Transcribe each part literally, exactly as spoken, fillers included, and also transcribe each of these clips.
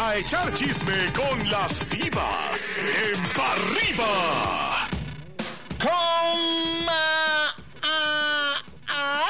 a echar chisme con las divas en Pa' Arriba. Coma. Ah, ah,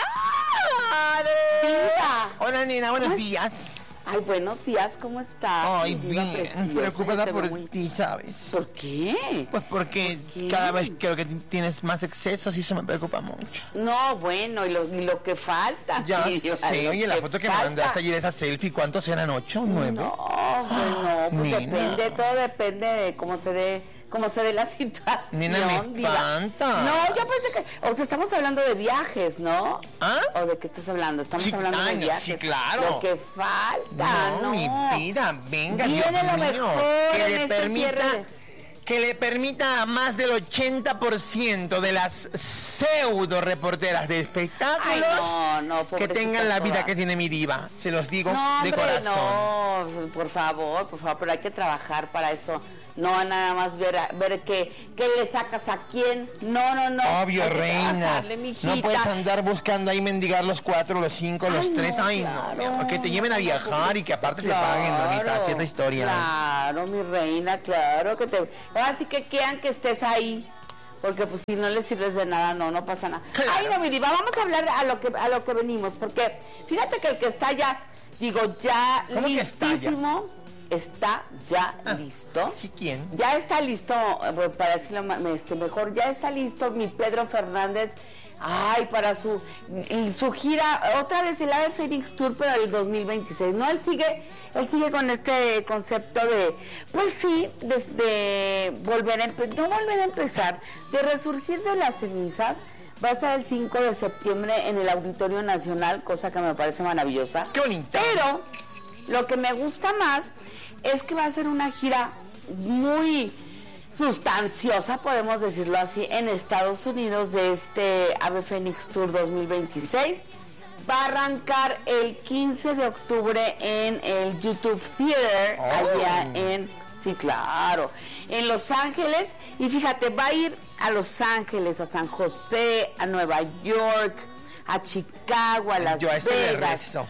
Hola, nena, buenos días. Ay, buenos días, ¿cómo estás? Ay, bien, preocupada por muy... ti, ¿sabes? ¿Por qué? Pues porque ¿Por qué? cada vez creo que tienes más excesos y eso me preocupa mucho. No, bueno, y lo, y lo que falta. Ya sé, sí, oye, la foto que falta. me mandaste ayer, esa selfie, ¿cuántos eran? ¿Ocho o nueve? No, pues no, pues Nena. depende, todo depende de cómo se dé... Como se dé la situación. Nena, me espanta. No, yo pensé que... O sea, estamos hablando de viajes, ¿no? ¿Ah? ¿O de qué estás hablando? Estamos sí, hablando ay, de viajes. Sí, claro. Lo que falta, No, ¿no? mi vida, venga, Viene Dios lo mío. mejor Que en le este permita... cierre. Que le permita a más del ochenta por ciento de las pseudo reporteras de espectáculos Ay, no, no, que tengan la vida todas. que tiene mi diva. Se los digo no, de hombre, corazón. No, por favor, por favor, pero hay que trabajar para eso. No nada más ver, ver qué, qué le sacas a quién. No, no, no. Obvio, reina. No puedes andar buscando ahí mendigar los cuatro, los cinco, los Ay, tres. No, Ay, claro. no. Que te lleven a viajar y que aparte claro, te paguen, mamita. Así es la historia. Claro, mi reina, claro que te... Así que quieran que estés ahí. Porque pues si no les sirves de nada, no, no pasa nada. Claro. Ay, no, mi diva, vamos a hablar a lo que a lo que venimos. Porque fíjate que el que está ya, digo, ya ¿Cómo listísimo... Está ya ah, listo. ¿Sí quién? Ya está listo, para decirlo este, mejor, ya está listo mi Pedro Fernández. Ay, para su su gira, otra vez el Ave Fénix Tour, pero el dos mil veintiséis. No, él sigue, él sigue con este concepto de, pues sí, de, de volver a empezar, no volver a empezar, de resurgir de las cenizas. Va a estar el cinco de septiembre en el Auditorio Nacional, cosa que me parece maravillosa. ¡Qué bonito! Pero lo que me gusta más es que va a ser una gira muy sustanciosa, podemos decirlo así, en Estados Unidos de este Ave Fénix Tour dos mil veintiséis. Va a arrancar el quince de octubre en el YouTube Theater, oh. allá en, sí, claro, en Los Ángeles. Y fíjate, va a ir a Los Ángeles, a San José, a Nueva York, a Chicago, a Las Yo a ese Vegas, le rezo.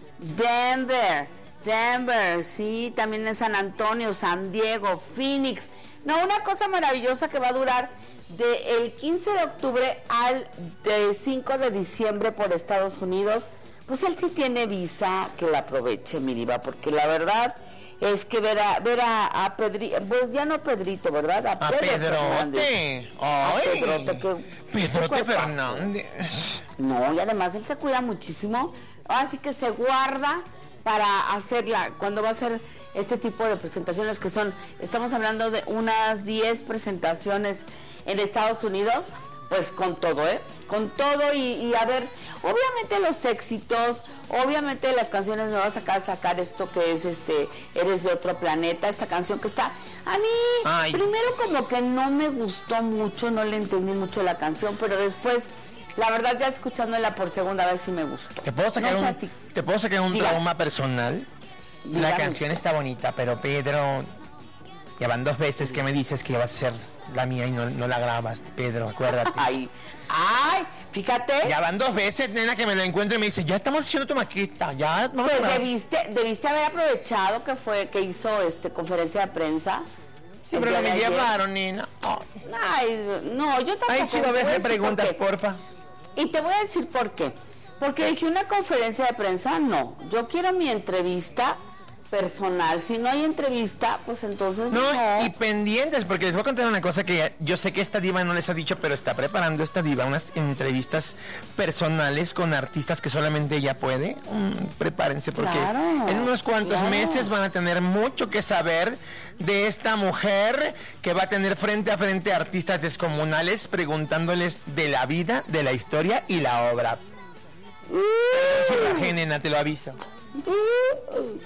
Denver. Denver, sí, también en San Antonio, San Diego, Phoenix. No, una cosa maravillosa que va a durar del quince de octubre al de cinco de diciembre por Estados Unidos. Pues él sí tiene visa, que la aproveche, mi diva, porque la verdad es que ver a, ver a, a Pedrito, pues ya no Pedrito, ¿verdad? A, a Pedro Pedrote. Ay, a Pedrote, que, Pedrote Fernández. No, y además él se cuida muchísimo, así que se guarda para hacerla, cuando va a hacer este tipo de presentaciones que son, estamos hablando de unas diez presentaciones en Estados Unidos, pues con todo, ¿eh? Con todo y, y a ver, obviamente los éxitos, obviamente las canciones nuevas, acá sacar esto que es este, Eres de Otro Planeta, esta canción que está, a mí, Ay. primero como que no me gustó mucho, no le entendí mucho la canción, pero después... La verdad, ya escuchándola por segunda vez sí me gustó. ¿Te puedo sacar no, un, ti... ¿te puedo sacar un Diga. trauma personal? Dígame. La canción está bonita, pero Pedro... Ya van dos veces que me dices que va a ser la mía y no, no la grabas, Pedro, acuérdate. Ay, ay, fíjate. Ya van dos veces, nena, que me lo encuentro y me dice, ya estamos haciendo tu maqueta, ya... No pues debiste, debiste haber aprovechado que fue que hizo este conferencia de prensa. Sí, pero me llevaron, nena. Ay. Ay, no, yo tampoco. Ay, si no ves, me preguntas, porfa. Y te voy a decir por qué. Porque dije una conferencia de prensa, no. Yo quiero mi entrevista personal. Si no hay entrevista, pues entonces no. no. Y pendientes, porque les voy a contar una cosa que yo sé que esta diva no les ha dicho, pero está preparando esta diva unas entrevistas personales con artistas que solamente ella puede. Mm, prepárense, porque claro, en unos cuantos claro. meses van a tener mucho que saber de esta mujer que va a tener frente a frente a artistas descomunales preguntándoles de la vida, de la historia y la obra. Uh. Sí, nena, te lo aviso. Uh,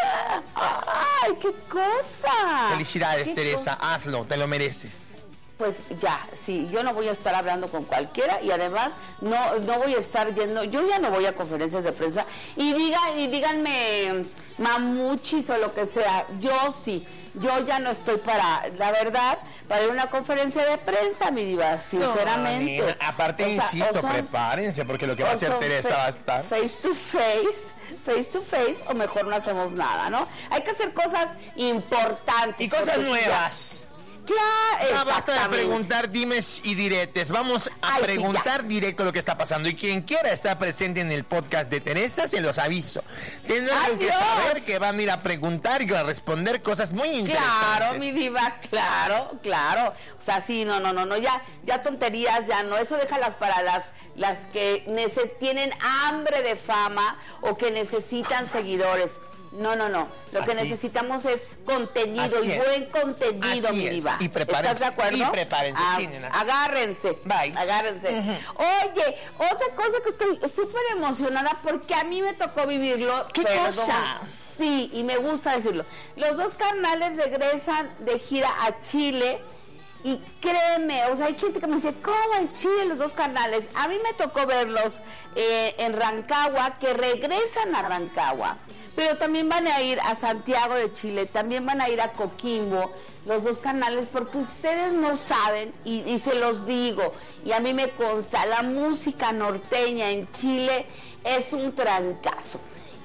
¡ay, qué cosa! Felicidades, ¿Qué Teresa, cosa? Hazlo, te lo mereces. Pues ya, sí, yo no voy a estar hablando con cualquiera y además no no voy a estar yendo, yo ya no voy a conferencias de prensa y digan y díganme mamuchis o lo que sea. Yo sí, yo ya no estoy para, la verdad, para ir a una conferencia de prensa, mi diva, sinceramente. No, nena, aparte, O sea, insisto, o son- prepárense, porque lo que va a o hacer son Teresa fa- va a estar... face to face, face to face, o mejor no hacemos nada, ¿no? Hay que hacer cosas importantes. Y cosas porque nuevas. Claro, Ya basta de exactamente. preguntar dimes y diretes. Vamos a Ay, sí, preguntar directo lo que está pasando. Y quien quiera estar presente en el podcast de Teresa, se los aviso. Tendrán ¡Ay, que Dios! saber que van a ir a preguntar y a responder cosas muy interesantes. Claro, mi diva, claro, claro. O sea, sí, no, no, no, no, ya, ya tonterías, ya no. Eso déjalas para las, las que nece- tienen hambre de fama o que necesitan seguidores. No, no, no. Lo que Así. necesitamos es contenido Así y es. buen contenido, Así mi es. diva. Y prepárense. ¿Estás de acuerdo? Y prepárense, Ah, sí, nena. agárrense. Bye. Agárrense. Oye, otra cosa que estoy súper emocionada porque a mí me tocó vivirlo. ¿Qué perdón. cosa? Sí, y me gusta decirlo. Los dos carnales regresan de gira a Chile. Y créeme, o sea, hay gente que me dice, ¿cómo en Chile los dos carnales? A mí me tocó verlos eh, en Rancagua, que regresan a Rancagua, pero también van a ir a Santiago de Chile, también van a ir a Coquimbo, los dos carnales, porque ustedes no saben, y, y se los digo, y a mí me consta, la música norteña en Chile es un trancazo.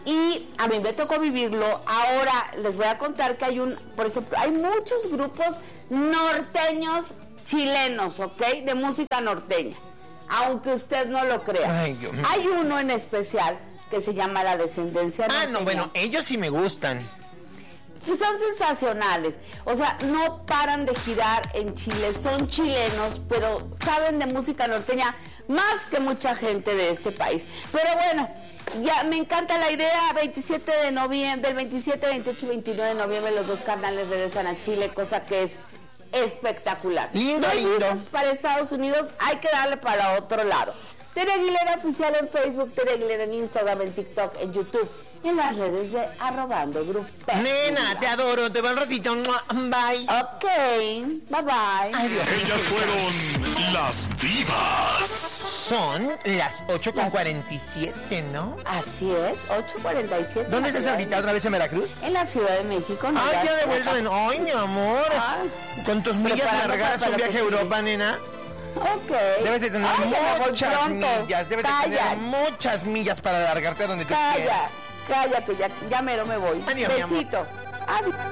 Y a mí me tocó vivirlo. Ahora les voy a contar que hay un, por ejemplo, hay muchos grupos norteños chilenos, ¿ok? De música norteña, aunque usted no lo crea. Ay, Dios mío. Hay uno en especial que se llama La Descendencia Ah, Norteña. no, bueno, ellos sí me gustan. Sí, son sensacionales, o sea, no paran de girar en Chile, son chilenos, pero saben de música norteña más que mucha gente de este país. Pero bueno, ya me encanta la idea, veintisiete de noviembre, del veintisiete, veintiocho y veintinueve de noviembre los dos carnales regresan a Chile, cosa que es espectacular. Lindo, No hay lindo. visas para Estados Unidos, hay que darle para otro lado. Tere Aguilera Oficial en Facebook, Tere Aguilera en Instagram, en TikTok, en YouTube, y en las redes de Arrobando Grupo. Nena, te adoro, te veo un ratito. Mua, bye. Ok, bye bye. Ay, Dios. Ellas fueron las divas. Son las ocho con cuarenta y siete, ¿no? Así es, ocho cuarenta y siete. ¿Dónde estás ahorita? ¿Otra vez en Veracruz? En la Ciudad de México. ¿no? Ay, ya de vuelta de... Ay, mi amor. Ay. Con tus millas Preparando largadas para un lo viaje que a sigue. Europa, nena. Ok. Debes de tener Ay, ya me voy muchas pronto. millas. Debes de Calla, tener muchas millas para largarte a donde tú calla, quieras. calla, que ya, ya mero me voy. Adiós, mi amor. Besito. Adiós.